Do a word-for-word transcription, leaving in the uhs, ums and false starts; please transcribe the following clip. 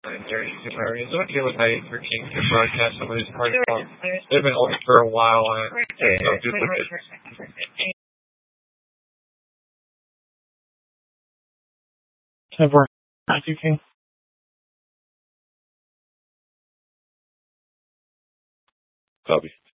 thirty-two areas. What deal with how you for change your broadcast some of these parts? They've been open for a while on it. So duplicate. Have worked. Thank you, King. Copy.